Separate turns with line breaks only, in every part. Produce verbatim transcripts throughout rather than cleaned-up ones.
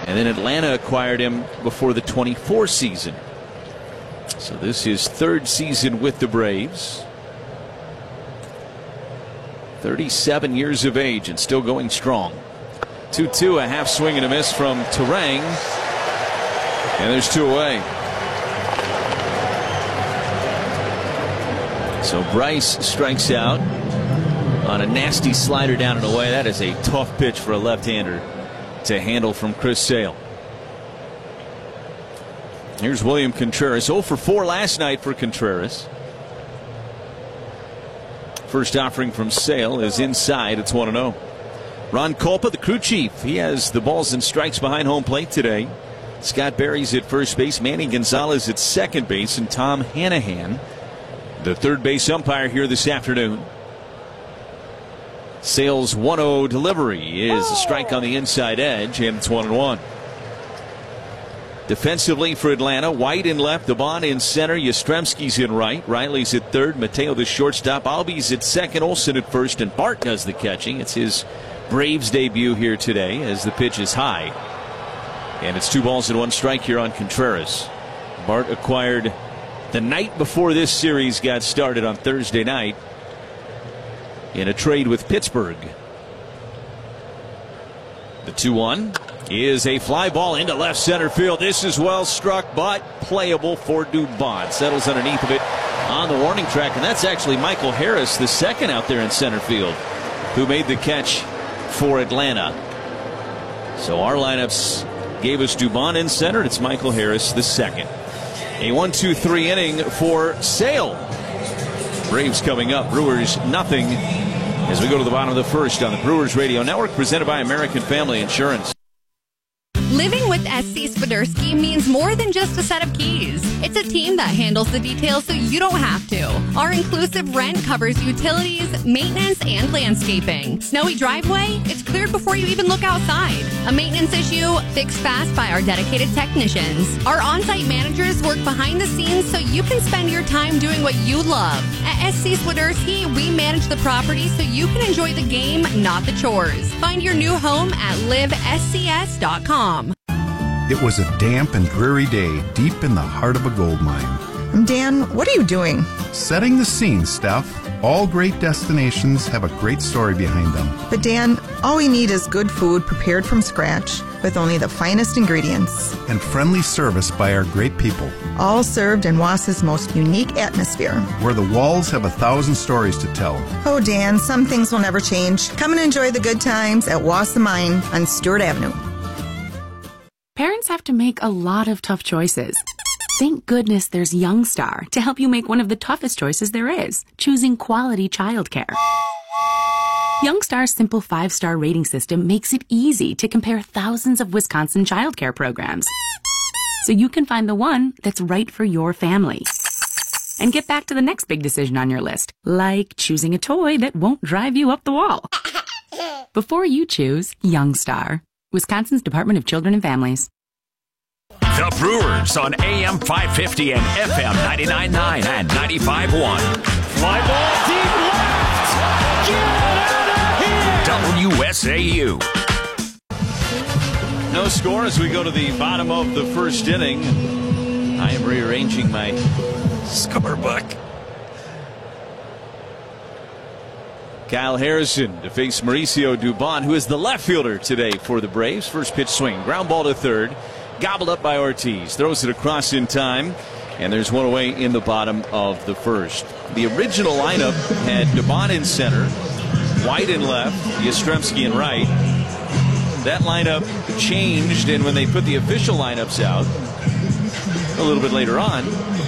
And then Atlanta acquired him before the twenty-four season. So this is third season with the Braves. thirty-seven years of age and still going strong. two two, a half swing and a miss from Turang. And there's two away. So Bryce strikes out on a nasty slider down and away. That is a tough pitch for a left-hander to handle from Chris Sale. Here's William Contreras. oh for four last night for Contreras. First offering from Sale is inside. It's one and oh. Ron Kolpa, the crew chief. He has the balls and strikes behind home plate today. Scott Berry's at first base. Manny Gonzalez at second base. And Tom Hanahan, the third base umpire, here this afternoon. Sale's one oh delivery is a strike on the inside edge, and it's one and one. Defensively for Atlanta, White in left, Dubon in center, Yastrzemski's in right, Riley's at third, Mateo the shortstop, Albies at second, Olsen at first, and Bart does the catching. It's his Braves debut here today as the pitch is high. And it's two balls and one strike here on Contreras. Bart acquired the night before this series got started on Thursday night in a trade with Pittsburgh. The two one is a fly ball into left center field. This is well struck, but playable for Dubon. Settles underneath of it on the warning track, and that's actually Michael Harris, the second out there in center field, who made the catch for Atlanta. So our lineups gave us Dubon in center. It's Michael Harris, the second. A one two three inning for Sale. Braves coming up, Brewers nothing, as we go to the bottom of the first on the Brewers Radio Network, presented by American Family Insurance.
Living with S C Swiderski means more than just a set of keys. It's a team that handles the details so you don't have to. Our inclusive rent covers utilities, maintenance, and landscaping. Snowy driveway? It's cleared before you even look outside. A maintenance issue? Fixed fast by our dedicated technicians. Our on-site managers work behind the scenes so you can spend your time doing what you love. At S C Swiderski, we manage the property so you can enjoy the game, not the chores. Find your new home at live S C S dot com.
It was a damp and dreary day deep in the heart of a gold mine.
Dan, what are you doing?
Setting the scene, Steph. All great destinations have a great story behind them.
But Dan, all we need is good food prepared from scratch with only the finest ingredients.
And friendly service by our great people.
All served in Wasa's most unique atmosphere.
Where the walls have a thousand stories to tell.
Oh, Dan, some things will never change. Come and enjoy the good times at Wasa Mine on Stewart Avenue.
Parents have to make a lot of tough choices. Thank goodness there's Youngstar to help you make one of the toughest choices there is, choosing quality childcare. Youngstar's simple five-star rating system makes it easy to compare thousands of Wisconsin childcare programs, so you can find the one that's right for your family. And get back to the next big decision on your list, like choosing a toy that won't drive you up the wall. Before you choose Youngstar, Wisconsin's Department of Children and Families.
The Brewers on A M five fifty and F M ninety-nine point nine and ninety-five point one.
Fly ball deep left. Get out of here.
W S A U.
No score as we go to the bottom of the first inning. I am rearranging my scorebook. Kyle Harrison to face Mauricio Dubon, who is the left fielder today for the Braves. First pitch swing, ground ball to third, gobbled up by Ortiz. Throws it across in time, and there's one away in the bottom of the first. The original lineup had Dubon in center, White in left, Yastrzemski in right. That lineup changed, and when they put the official lineups out a little bit later on,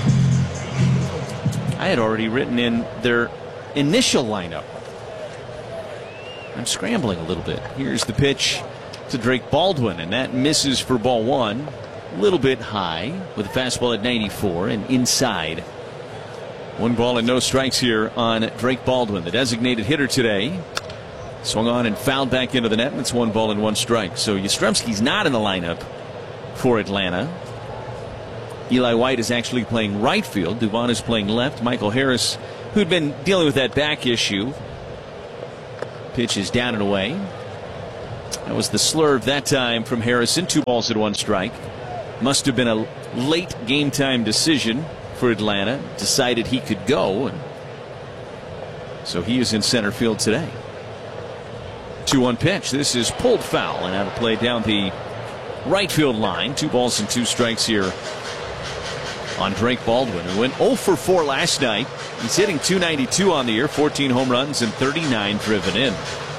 I had already written in their initial lineup. I'm scrambling a little bit. Here's the pitch to Drake Baldwin, and that misses for ball one. A little bit high with a fastball at ninety-four and inside. One ball and no strikes here on Drake Baldwin, the designated hitter today. Swung on and fouled back into the net, and it's one ball and one strike. So Yastrzemski's not in the lineup for Atlanta. Eli White is actually playing right field. Dubon is playing left. Michael Harris, who'd been dealing with that back issue. Pitch is down and away. That was the slurve that time from Harrison. Two balls and one strike. Must have been a late game time decision for Atlanta. Decided he could go, and so he is in center field today. two one pitch. This is pulled foul and out of play down the right field line. Two balls and two strikes here on Drake Baldwin, who went oh for four last night. He's hitting two ninety-two on the year, fourteen home runs and thirty-nine driven in.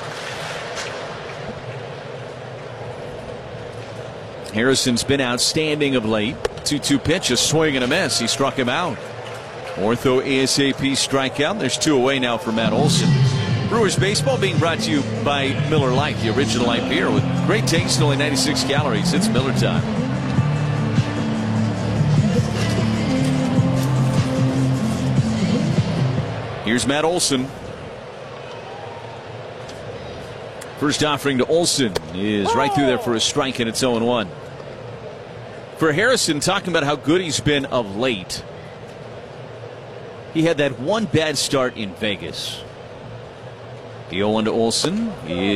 Harrison's been outstanding of late. two two pitch, a swing and a miss. He struck him out. Ortho ASAP strikeout. There's two away now for Matt Olson. Brewers baseball being brought to you by Miller Lite, the original light beer with great taste, only ninety-six calories. It's Miller time. Here's Matt Olson. First offering to Olson is right through there for a strike, and it's oh one. For Harrison, talking about how good he's been of late, he had that one bad start in Vegas. The oh one to Olson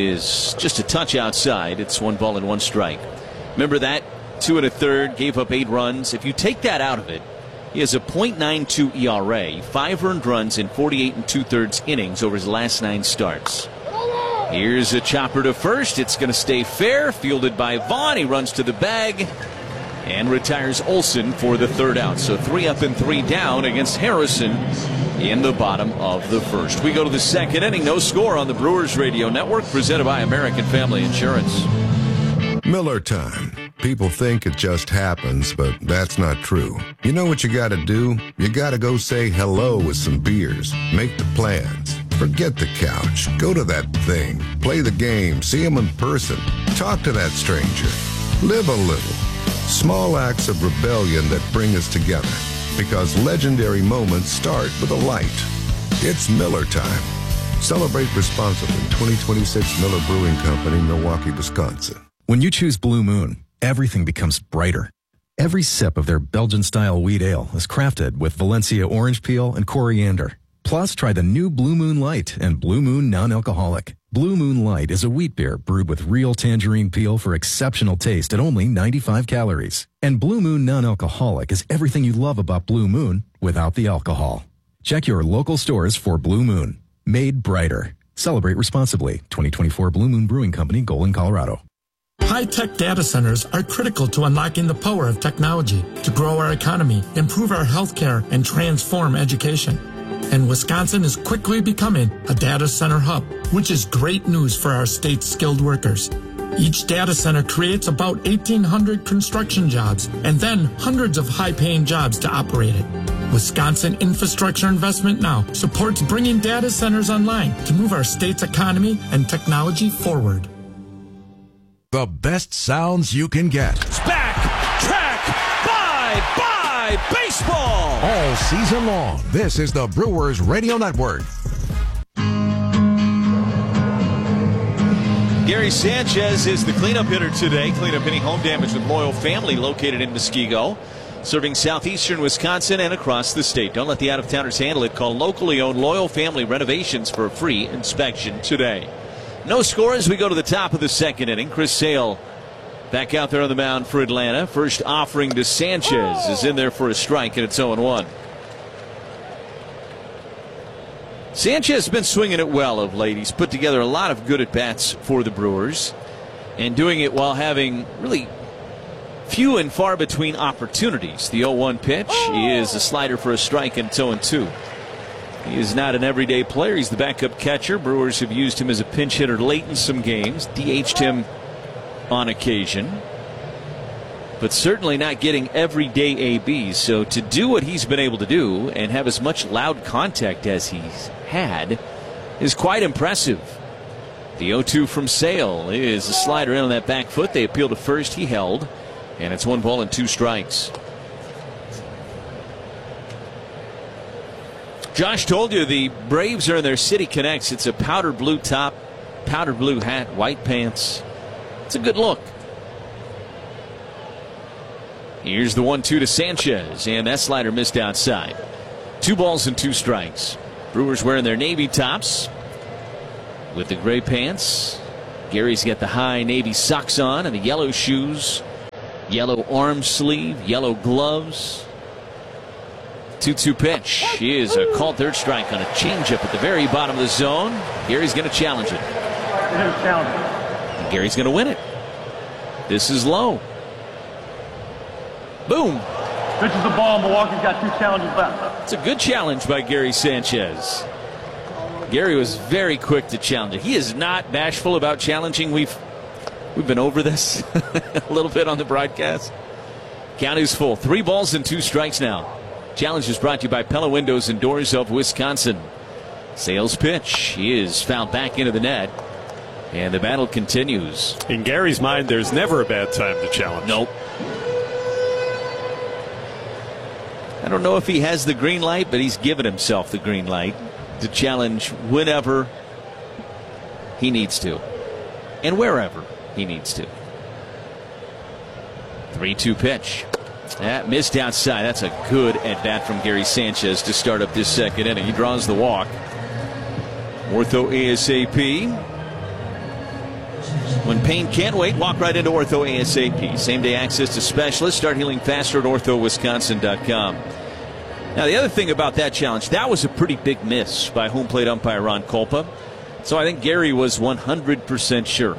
is just a touch outside. It's one ball and one strike. Remember that? Two and a third, gave up eight runs. If you take that out of it, he has a point nine two E R A, five earned runs in forty-eight and two-thirds innings over his last nine starts. Here's a chopper to first. It's going to stay fair. Fielded by Vaughn. He runs to the bag and retires Olson for the third out. So three up and three down against Harrison in the bottom of the first. We go to the second inning. No score on the Brewers Radio Network, presented by American Family Insurance.
Miller time. People think it just happens, but that's not true. You know what you got to do? You got to go say hello with some beers. Make the plans. Forget the couch. Go to that thing. Play the game. See him in person. Talk to that stranger. Live a little. Small acts of rebellion that bring us together. Because legendary moments start with a light. It's Miller time. Celebrate responsibly. twenty twenty-six Miller Brewing Company, Milwaukee, Wisconsin.
When you choose Blue Moon, everything becomes brighter. Every sip of their Belgian-style wheat ale is crafted with Valencia orange peel and coriander. Plus, try the new Blue Moon Light and Blue Moon Non-Alcoholic. Blue Moon Light is a wheat beer brewed with real tangerine peel for exceptional taste at only ninety-five calories. And Blue Moon Non-Alcoholic is everything you love about Blue Moon without the alcohol. Check your local stores for Blue Moon. Made brighter. Celebrate responsibly. twenty twenty-four Blue Moon Brewing Company, Golden, Colorado.
High-tech data centers are critical to unlocking the power of technology to grow our economy, improve our healthcare, and transform education. And Wisconsin is quickly becoming a data center hub, which is great news for our state's skilled workers. Each data center creates about eighteen hundred construction jobs and then hundreds of high-paying jobs to operate it. Wisconsin Infrastructure Investment Now supports bringing data centers online to move our state's economy and technology forward.
The best sounds you can get.
It's back, track, bye, bye, baseball.
All season long, this is the Brewers Radio Network.
Gary Sanchez is the cleanup hitter today. Cleanup hitting home damage with Loyal Family, located in Muskego, serving southeastern Wisconsin and across the state. Don't let the out-of-towners handle it. Call locally owned Loyal Family Renovations for a free inspection today. No score as we go to the top of the second inning. Chris Sale back out there on the mound for Atlanta. First offering to Sanchez is in there for a strike, and it's oh one. Sanchez has been swinging it well of late. He's put together a lot of good at-bats for the Brewers, and doing it while having really few and far between opportunities. The oh one pitch is a slider for a strike, and it's oh two. He is not an everyday player. He's the backup catcher. Brewers have used him as a pinch hitter late in some games, D H'd him on occasion, but certainly not getting everyday A Bs. So to do what he's been able to do and have as much loud contact as he's had is quite impressive. The oh two from Sale is a slider in on that back foot. They appeal to first. He held, and it's one ball and two strikes. Josh told you the Braves are in their City Connects. It's a powder blue top, powder blue hat, white pants. It's a good look. Here's the one two to Sanchez, and that slider missed outside. Two balls and two strikes. Brewers wearing their navy tops with the gray pants Gary's got the high navy socks on and the yellow shoes, yellow arm sleeve, yellow gloves. two two pitch is a called third strike on a changeup at the very bottom of the zone. Gary's going to challenge it. And Gary's going to win it. This is low. Boom.
Pitches the ball. Milwaukee's got two challenges left.
It's a good challenge by Gary Sanchez. Gary was very quick to challenge it. He is not bashful about challenging. We've we've been over this a little bit on the broadcast. Count is full. Three balls and two strikes now. Challenge is brought to you by Pella Windows and Doors of Wisconsin. Sale's pitch is fouled back into the net. And the battle continues.
In Gary's mind, there's never a bad time to challenge.
Nope. I don't know if he has the green light, but he's given himself the green light to challenge whenever he needs to. And wherever he needs to. three two pitch. That missed outside. That's a good at bat from Gary Sanchez to start up this second inning. He draws the walk. Ortho ASAP. When pain can't wait, walk right into Ortho ASAP. Same day access to specialists. Start healing faster at ortho wisconsin dot com. Now, the other thing about that challenge, that was a pretty big miss by home plate umpire Ron Kolpa. So I think Gary was one hundred percent sure.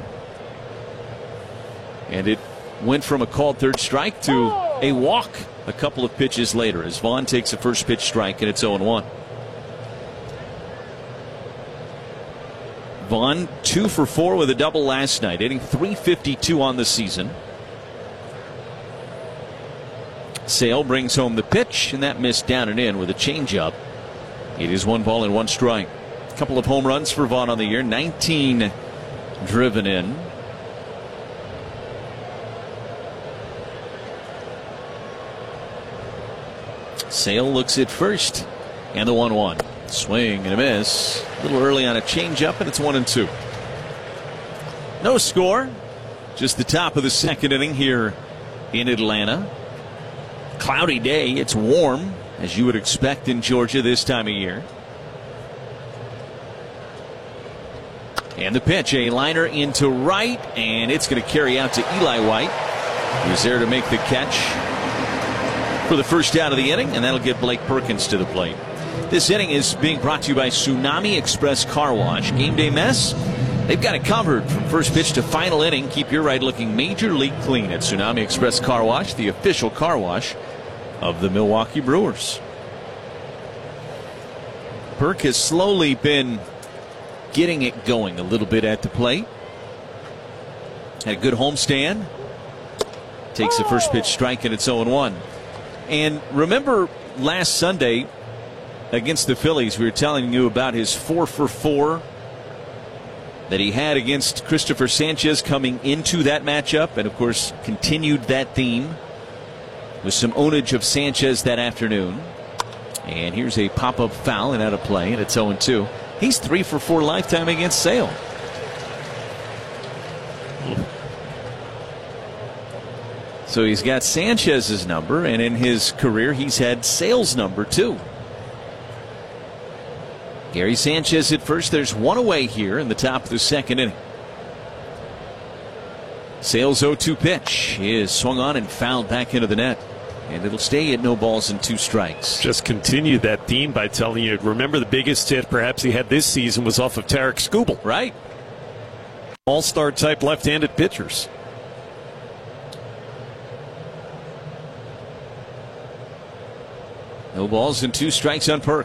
And it went from a called third strike to a walk a couple of pitches later as Vaughn takes a first pitch strike and it's oh one. Vaughn two for four with a double last night, hitting three fifty-two on the season. Sale brings home the pitch, and that missed down and in with a changeup. It is one ball and one strike. A couple of home runs for Vaughn on the year, nineteen driven in. Sale looks at first, and the one one. Swing and a miss. A little early on a changeup, and it's one and two. No score. Just the top of the second inning here in Atlanta. Cloudy day. It's warm, as you would expect in Georgia this time of year. And the pitch, a liner into right, and it's going to carry out to Eli White, who's there to make the catch for the first out of the inning, and that'll get Blake Perkins to the plate. This inning is being brought to you by Tsunami Express Car Wash. Game day mess? They've got it covered from first pitch to final inning. Keep your ride looking major league clean at Tsunami Express Car Wash, the official car wash of the Milwaukee Brewers. Perk has slowly been getting it going a little bit at the plate. Had a good homestand. Takes the first pitch strike, and it's oh one. And remember last Sunday against the Phillies, we were telling you about his four for four that he had against Christopher Sanchez coming into that matchup, and of course continued that theme with some ownage of Sanchez that afternoon. And here's a pop-up foul and out of play, and it's oh two. He's three for four lifetime against Sale. So he's got Sanchez's number, and in his career he's had Sale's number too. Gary Sanchez at first. There's one away here in the top of the second inning. Sale's oh two pitch is swung on and fouled back into the net. And it'll stay at no balls and two strikes.
Just continue that theme by telling you, remember the biggest hit perhaps he had this season was off of Tarek Skubal.
Right.
All-star type left-handed pitchers.
No balls and two strikes on Perk.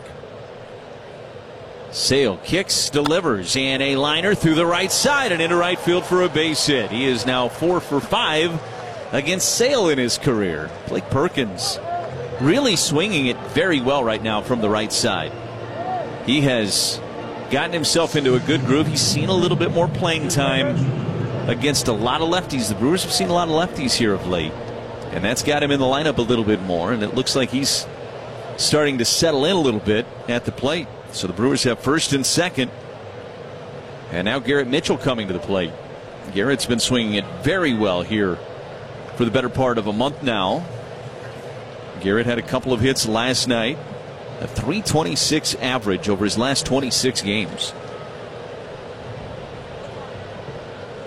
Sale kicks, delivers, and a liner through the right side and into right field for a base hit. He is now four for five against Sale in his career. Blake Perkins really swinging it very well right now from the right side. He has gotten himself into a good groove. He's seen a little bit more playing time against a lot of lefties. The Brewers have seen a lot of lefties here of late, and that's got him in the lineup a little bit more, and it looks like he's starting to settle in a little bit at the plate. So the Brewers have first and second, and now Garrett Mitchell coming to the plate. Garrett's been swinging it very well here for the better part of a month now. Garrett had a couple of hits last night, a three twenty-six average over his last twenty-six games.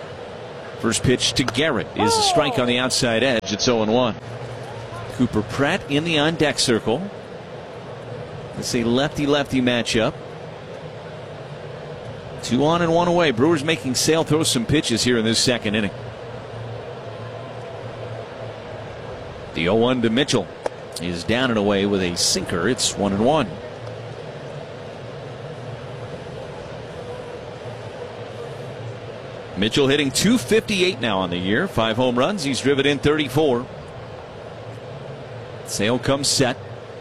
First pitch to Garrett is a strike on the outside edge. It's oh and one. Cooper Pratt in the on-deck circle. It's a lefty-lefty matchup. Two on and one away. Brewers making Sale throw some pitches here in this second inning. The oh one to Mitchell is down and away with a sinker. It's one and one. Mitchell hitting two fifty-eight now on the year. Five home runs. He's driven in thirty-four. Sale comes set.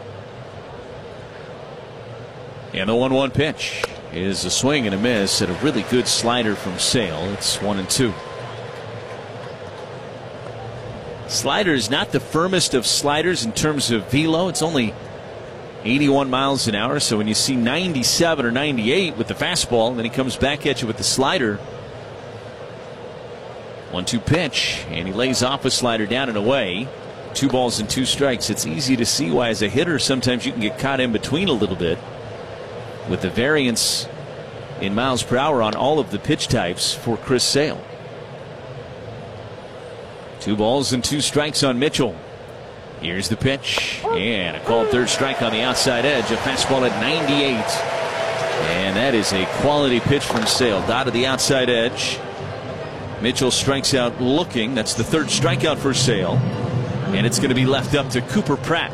And the one one pitch is a swing and a miss at a really good slider from Sale. It's one and two. Slider is not the firmest of sliders in terms of velo. It's only eighty-one miles an hour. So when you see ninety-seven or ninety-eight with the fastball, and then he comes back at you with the slider. one two pitch, and he lays off a slider down and away. Two balls and two strikes. It's easy to see why, as a hitter, sometimes you can get caught in between a little bit with the variance in miles per hour on all of the pitch types for Chris Sale. Two balls and two strikes on Mitchell. Here's the pitch, and a called third strike on the outside edge. A fastball at ninety-eight, and that is a quality pitch from Sale. Dotted the outside edge. Mitchell strikes out looking. That's the third strikeout for Sale. And it's going to be left up to Cooper Pratt,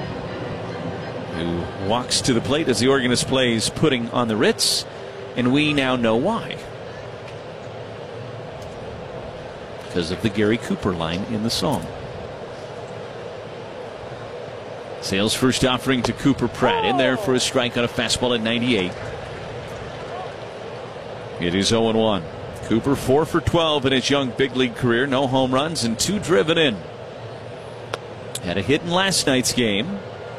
who walks to the plate as the organist plays Putting on the Ritz. And we now know why. Because of the Gary Cooper line in the song. Sale's first offering to Cooper Pratt. In there for a strike on a fastball at ninety-eight. It is oh and one. Cooper four for twelve in his young big league career. No home runs and two driven in. Had a hit in last night's game.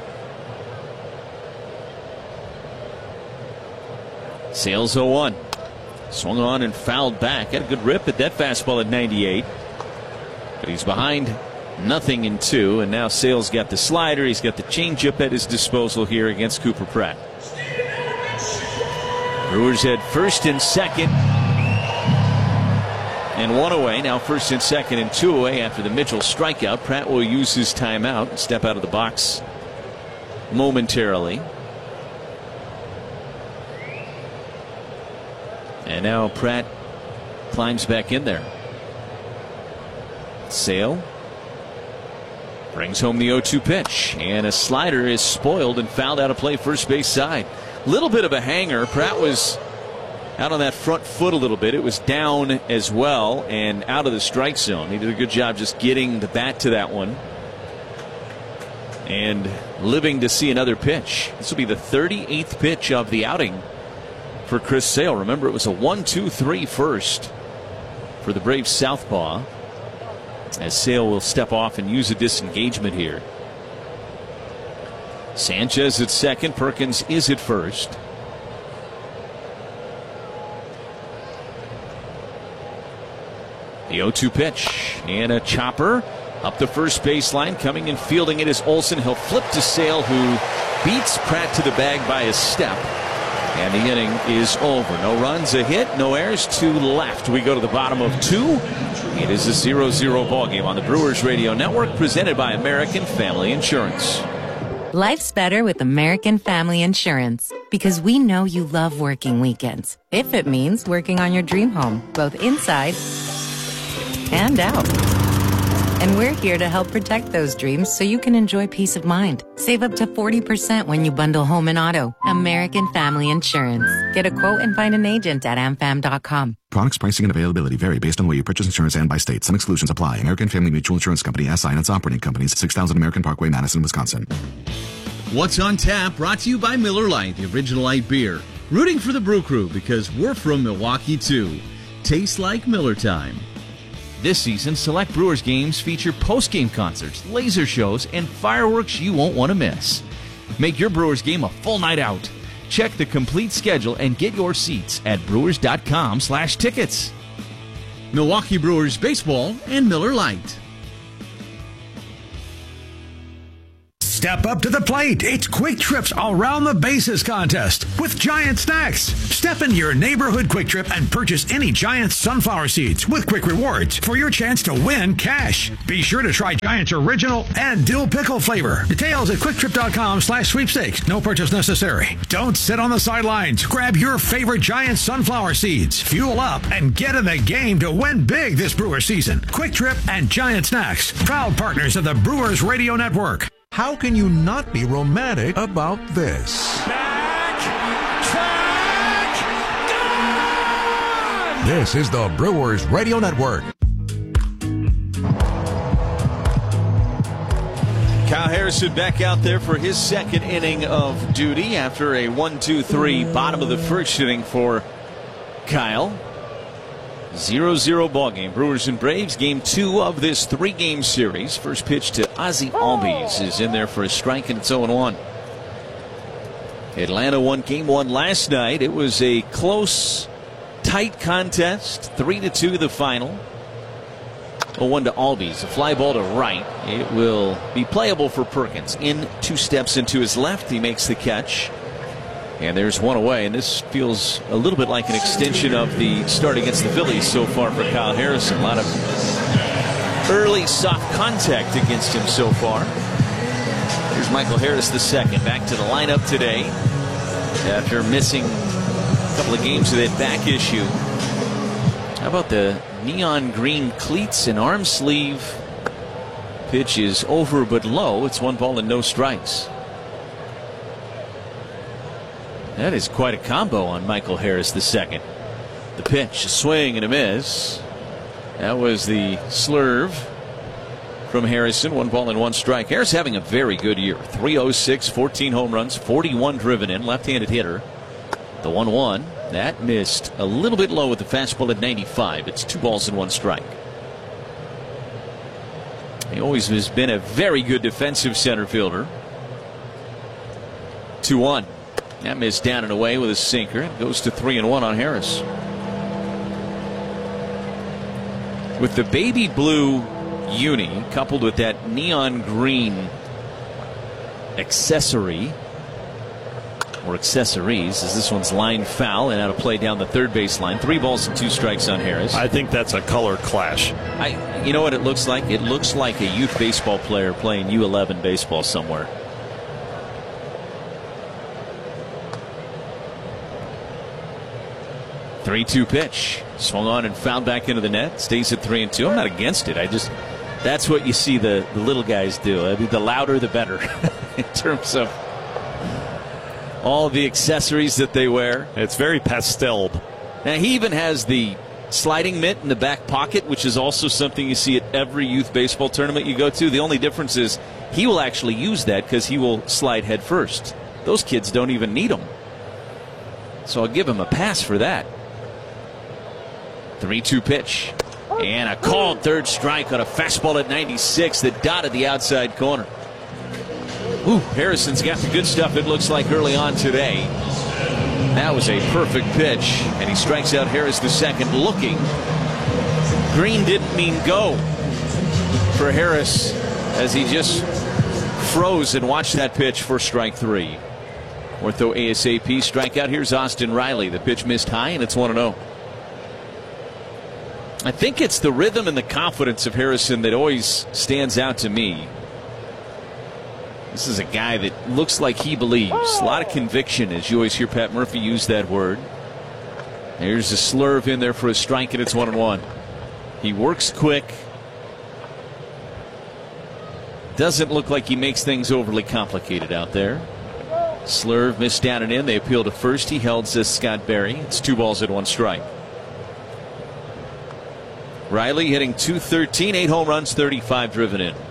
Sale's oh one. Swung on and fouled back. Had a good rip at that fastball at ninety-eight. But he's behind nothing in two. And now Sale's got the slider. He's got the changeup at his disposal here against Cooper Pratt. Brewers had first and second. And one away. Now first and second and two away after the Mitchell strikeout. Pratt will use his timeout and step out of the box momentarily. And now Pratt climbs back in there. Sale brings home the oh two pitch. And a slider is spoiled and fouled out of play first base side. Little bit of a hanger. Pratt was out on that front foot a little bit. It was down as well and out of the strike zone. He did a good job just getting the bat to that one and living to see another pitch. This will be the thirty-eighth pitch of the outing for Chris Sale. Remember, it was a one two three first for the Braves southpaw, as Sale will step off and use a disengagement here. Sanchez at second. Perkins is at first. The oh two pitch, and a chopper up the first baseline. Coming and fielding it is Olsen. He'll flip to Sale, who beats Pratt to the bag by a step. And the inning is over. No runs, a hit, no errors, two left. We go to the bottom of two. It is a zero zero ball game on the Brewers Radio Network, presented by American Family Insurance.
Life's better with American Family Insurance, because we know you love working weekends. If it means working on your dream home, both inside and out. And we're here to help protect those dreams so you can enjoy peace of mind. Save up to forty percent when you bundle home and auto. American Family Insurance. Get a quote and find an agent at am fam dot com.
Products, pricing, and availability vary based on the way you purchase insurance and by state. Some exclusions apply. American Family Mutual Insurance Company, S I and its operating companies, six thousand American Parkway, Madison, Wisconsin.
What's on Tap, brought to you by Miller Lite, the original light beer. Rooting for the Brew Crew because we're from Milwaukee, too. Tastes like Miller time. This season, select Brewers games feature post-game concerts, laser shows, and fireworks you won't want to miss. Make your Brewers game a full night out. Check the complete schedule and get your seats at brewers.com slash tickets. Milwaukee Brewers Baseball and Miller Lite.
Step up to the plate. It's Quick Trip's Around the Bases contest with Giant Snacks. Step into your neighborhood Quick Trip and purchase any Giant sunflower seeds with Quick Rewards for your chance to win cash. Be sure to try Giant's original and dill pickle flavor. Details at quicktrip.com slash sweepstakes. No purchase necessary. Don't sit on the sidelines. Grab your favorite Giant sunflower seeds. Fuel up and get in the game to win big this Brewer season. Quick Trip and Giant Snacks, proud partners of the Brewers Radio Network.
How can you not be romantic about this?
Back, track, gone!
This is the Brewers Radio Network.
Kyle Harrison back out there for his second inning of duty after a one two three bottom of the first inning for Kyle. zero zero ball game. Brewers and Braves, game two of this three-game series. First pitch to Ozzie Albies is in there for a strike, and it's oh one. Atlanta won game one last night. It was a close, tight contest. three to two the final. oh one to Albies. A fly ball to right. It will be playable for Perkins. In two steps into his left. He makes the catch. And there's one away, and this feels a little bit like an extension of the start against the Phillies so far for Kyle Harrison. A lot of early soft contact against him so far. Here's Michael Harris the second, back to the lineup today after missing a couple of games with that back issue. How about the neon green cleats and arm sleeve? Pitch is over but low. It's one ball and no strikes. That is quite a combo on Michael Harris the second. The pitch, a swing and a miss. That was the slurve from Harrison. One ball and one strike. Harris having a very good year. three oh six, fourteen home runs, forty-one driven in. Left-handed hitter. The one one. That missed a little bit low with the fastball at ninety-five. It's two balls and one strike. He always has been a very good defensive center fielder. two one. That missed down and away with a sinker. It goes to three and one on Harris. With the baby blue uni coupled with that neon green accessory or accessories, as this one's line foul and out of play down the third base line. Three balls and two strikes on Harris.
I think that's a color clash.
I, you know what it looks like? It looks like a youth baseball player playing U eleven baseball somewhere. three two pitch. Swung on and fouled back into the net. Stays at three and two. I'm not against it. I just, that's what you see the, the little guys do. I mean, the louder the better in terms of all the accessories that they wear.
It's very pasteled.
Now, he even has the sliding mitt in the back pocket, which is also something you see at every youth baseball tournament you go to. The only difference is he will actually use that because he will slide head first. Those kids don't even need them. So I'll give him a pass for that. three two pitch. And a called third strike on a fastball at ninety-six that dotted the outside corner. Ooh, Harrison's got the good stuff, it looks like, early on today. That was a perfect pitch. And he strikes out Harris the second, looking. Green didn't mean go for Harris as he just froze and watched that pitch for strike three. Ortho ASAP strikeout. Here's Austin Riley. The pitch missed high, and it's one and oh. I think it's the rhythm and the confidence of Harrison that always stands out to me. This is a guy that looks like he believes. A lot of conviction, as you always hear Pat Murphy use that word. There's a slurve in there for a strike, and it's one and one. He works quick. Doesn't look like he makes things overly complicated out there. Slurve missed down and in. They appeal to first. He held, says Scott Berry. It's two balls and one strike. Riley hitting two thirteen, eight home runs, thirty-five driven in.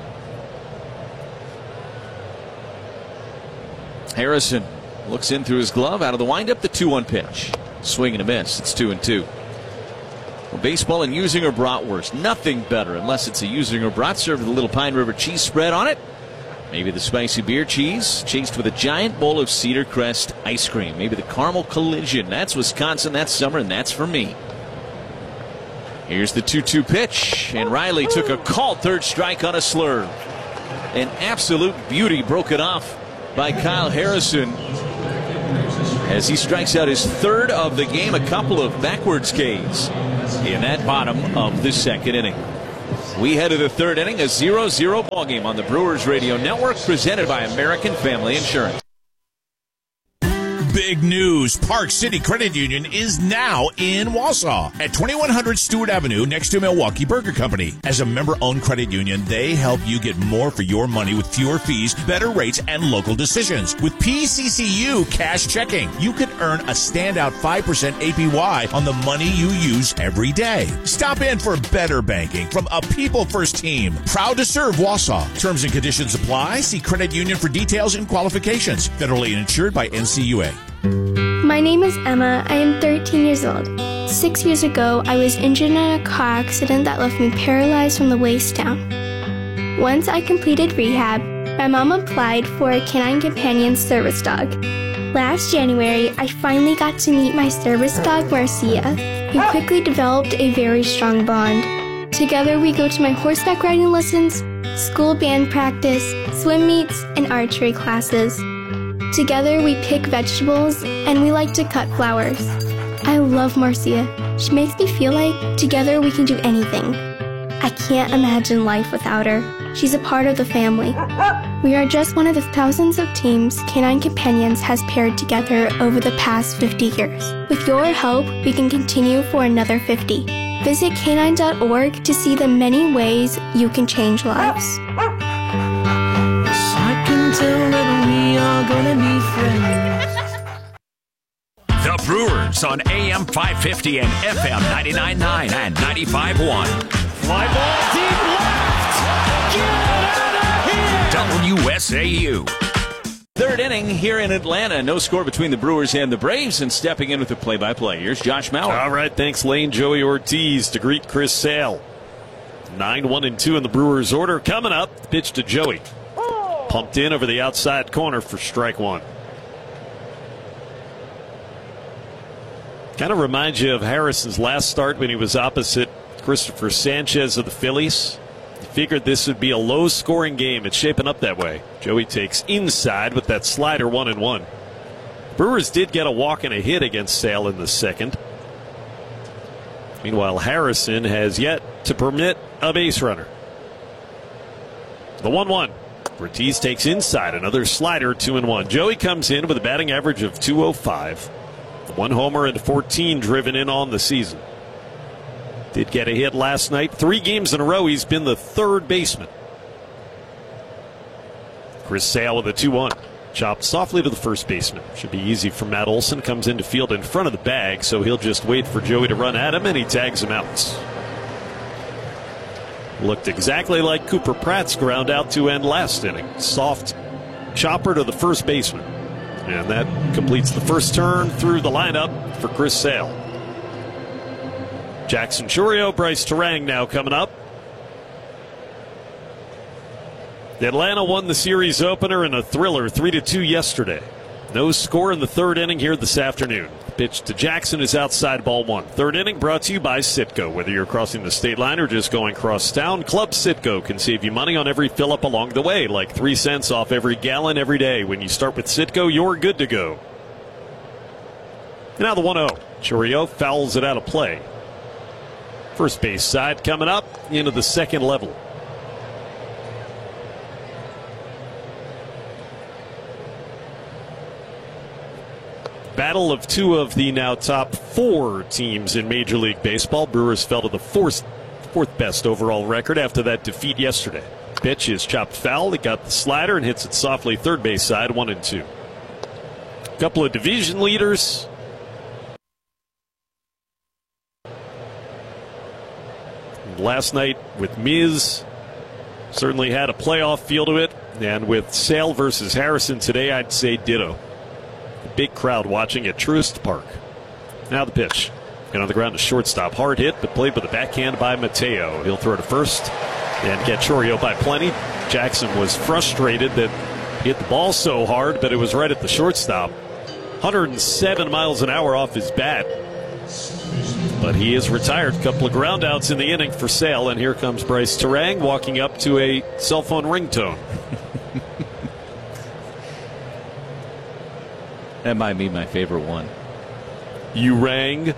Harrison looks in through his glove, out of the windup, the two one pitch. Swing and a miss. It's two and two. Well, baseball and Using or bratwurst, nothing better unless it's a Using or brat served with a little Pine River cheese spread on it. Maybe the spicy beer cheese chased with a giant bowl of Cedar Crest ice cream. Maybe the caramel collision. That's Wisconsin, that's summer, and that's for me. Here's the two two pitch, and Riley took a called third strike on a slurve. An absolute beauty, broken off by Kyle Harrison as he strikes out his third of the game. A couple of backwards Ks in that bottom of the second inning. We head to the third inning, a zero zero ball game on the Brewers Radio Network, presented by American Family Insurance.
Big news. Park City Credit Union is now in Wausau at twenty-one hundred Stewart Avenue next to Milwaukee Burger Company. As a member-owned credit union, they help you get more for your money with fewer fees, better rates, and local decisions. With P C C U Cash Checking, you could earn a standout five percent A P Y on the money you use every day. Stop in for better banking from a people-first team. Proud to serve Wausau. Terms and conditions apply. See credit union for details and qualifications. Federally insured by N C U A.
My name is Emma. I am thirteen years old. Six years ago, I was injured in a car accident that left me paralyzed from the waist down. Once I completed rehab, my mom applied for a Canine Companion service dog. Last January, I finally got to meet my service dog, Marcia. We quickly developed a very strong bond. Together, we go to my horseback riding lessons, school band practice, swim meets, and archery classes. Together, we pick vegetables, and we like to cut flowers. I love Marcia. She makes me feel like together we can do anything. I can't imagine life without her. She's a part of the family. We are just one of the thousands of teams Canine Companions has paired together over the past fifty years. With your help, we can continue for another fifty. Visit canine dot org to see the many ways you can change lives.
I can tell that we are gonna be friends.
The Brewers on A M five fifty and F M ninety-nine point nine and ninety-five point one.
Fly ball deep left. Get out of here.
W S A U.
Third inning here in Atlanta. No score between the Brewers and the Braves, and stepping in with the play-by-play, here's Josh Mauer.
All right, thanks, Lane. Joey Ortiz to greet Chris Sale. nine one and two in the Brewers' order. Coming up, pitch to Joey. Pumped in over the outside corner for strike one. Kind of reminds you of Harrison's last start when he was opposite Christopher Sanchez of the Phillies. He figured this would be a low-scoring game. It's shaping up that way. Joey takes inside with that slider, one and one. Brewers did get a walk and a hit against Sale in the second. Meanwhile, Harrison has yet to permit a base runner. The one one. Ortiz takes inside, another slider, two and one. Joey comes in with a batting average of two oh five. One homer and fourteen driven in on the season. Did get a hit last night. Three games in a row, he's been the third baseman. Chris Sale with a two one. Chopped softly to the first baseman. Should be easy for Matt Olson. Comes into field in front of the bag, so he'll just wait for Joey to run at him, and he tags him out. Looked exactly like Cooper Pratt's ground out to end last inning. Soft chopper to the first baseman. And that completes the first turn through the lineup for Chris Sale. Jackson Chourio, Bryce Terang now coming up. Atlanta won the series opener in a thriller three to two yesterday. No score in the third inning here this afternoon. Pitch to Jackson is outside, ball one. Third inning brought to you by Citgo. Whether you're crossing the state line or just going cross town, Club Citgo can save you money on every fill up along the way, like three cents off every gallon every day. When you start with Citgo, you're good to go. Now the one oh. Chourio fouls it out of play. First base side coming up into the second level. Battle of two of the now top four teams in Major League Baseball. Brewers fell to the fourth, fourth best overall record after that defeat yesterday. Pitch is chopped foul. It got the slider and hits it softly third base side, one and two. A couple of division leaders. Last night with Miz, certainly had a playoff feel to it. And with Sale versus Harrison today, I'd say ditto. Big crowd watching at Truist Park. Now the pitch. Get on the ground to shortstop. Hard hit, but played with a backhand by Mateo. He'll throw to first and get Chourio by plenty. Jackson was frustrated that he hit the ball so hard, but it was right at the shortstop. one hundred seven miles an hour off his bat. But he is retired. A couple of groundouts in the inning for Sale, and here comes Bryce Terang walking up to a cell phone ringtone.
That might be my favorite one.
You rang.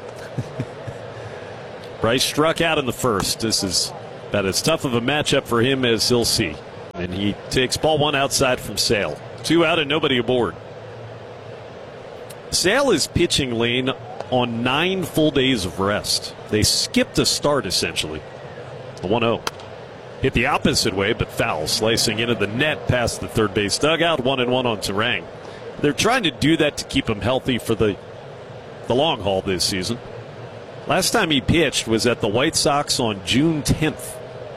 Bryce struck out in the first. This is about as tough of a matchup for him as he'll see. And he takes ball one outside from Sale. Two out and nobody aboard. Sale is pitching lane on nine full days of rest. They skipped a start, essentially. The one oh. Hit the opposite way, but foul, slicing into the net past the third base dugout. One and one on Terang. They're trying to do that to keep him healthy for the, the long haul this season. Last time he pitched was at the White Sox on June tenth.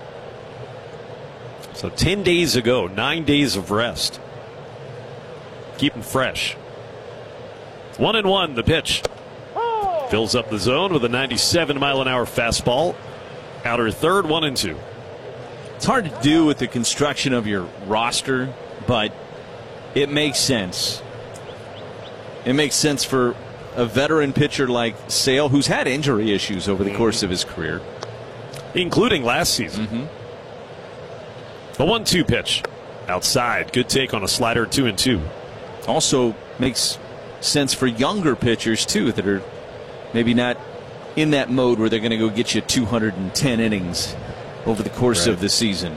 So ten days ago, nine days of rest. Keep him fresh. One and one, the pitch. Fills up the zone with a ninety-seven mile an hour fastball. Outer third, one and two.
It's hard to do with the construction of your roster, but it makes sense. It makes sense for a veteran pitcher like Sale, who's had injury issues over the course of his career,
including last season.
Mm-hmm.
The one two pitch. Outside. Good take on a slider, two and two.
Also makes sense for younger pitchers, too, that are maybe not in that mode where they're going to go get you two hundred ten innings over the course
right.
of the season.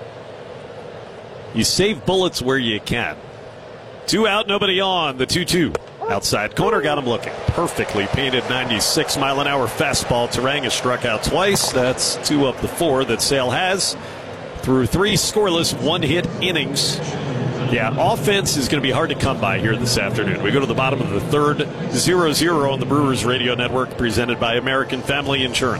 You save bullets where you can. Two out, nobody on. The two two. Outside corner, got him looking. Perfectly painted ninety-six mile an hour fastball. Terang has struck out twice. That's two of the four that Sale has through three scoreless, one hit innings. Yeah, offense is going to be hard to come by here this afternoon. We go to the bottom of the third, zero zero on the Brewers Radio Network, presented by American Family Insurance.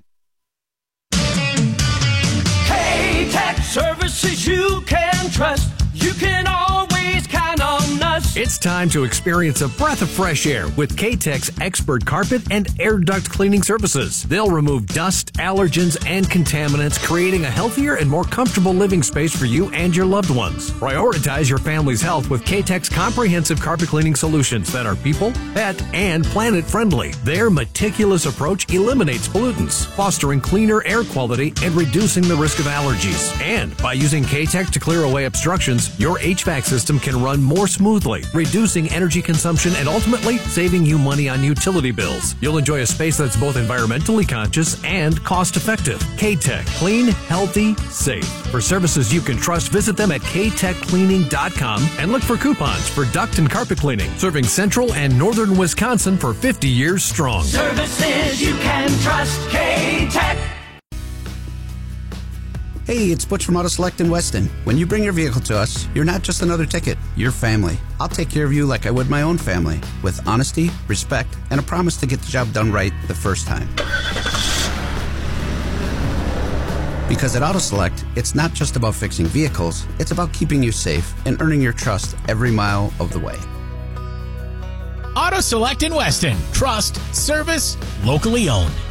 K-Tech services you can trust. You can always count on us.
It's time to experience a breath of fresh air with K-Tech's expert carpet and air duct cleaning services. They'll remove dust, allergens, and contaminants, creating a healthier and more comfortable living space for you and your loved ones. Prioritize your family's health with K-Tech's comprehensive carpet cleaning solutions that are people, pet, and planet friendly. Their meticulous approach eliminates pollutants, fostering cleaner air quality and reducing the risk of allergies. And by using K-Tech to clear away obstructions, your H V A C system can run more smoothly, reducing energy consumption and ultimately saving you money on utility bills. You'll enjoy a space that's both environmentally conscious and cost-effective. K-Tech. Clean, healthy, safe. For services you can trust, visit them at k tech cleaning dot com and look for coupons for duct and carpet cleaning. Serving central and northern Wisconsin for fifty years strong.
Services you can trust. K-Tech.
Hey, it's Butch from Auto Select in Weston. When you bring your vehicle to us, you're not just another ticket, you're family. I'll take care of you like I would my own family, with honesty, respect, and a promise to get the job done right the first time. Because at Auto Select, it's not just about fixing vehicles, it's about keeping you safe and earning your trust every mile of the way.
Auto Select in Weston. Trust, service, locally owned.